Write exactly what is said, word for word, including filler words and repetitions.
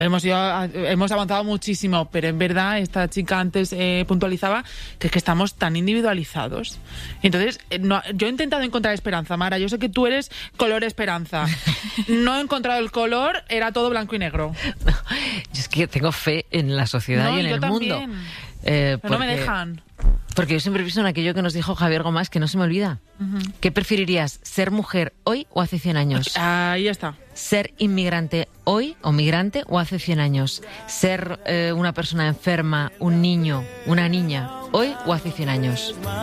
Hemos, ido, hemos avanzado muchísimo, pero en verdad esta chica antes eh, puntualizaba que es que estamos tan individualizados. Entonces, no, yo he intentado encontrar esperanza, Mara. Yo sé que tú eres color esperanza. No he encontrado el color, era todo blanco y negro. No, yo es que tengo fe en la sociedad no, y en yo el también. mundo. Eh, pero porque, no me dejan. Porque yo siempre pienso en aquello que nos dijo Javier Gomás, que no se me olvida. Uh-huh. ¿Qué preferirías, ser mujer hoy o hace cien años? Ahí está. ¿Ser inmigrante hoy o migrante o hace cien años? ¿Ser eh, una persona enferma, un niño, una niña hoy o hace cien años?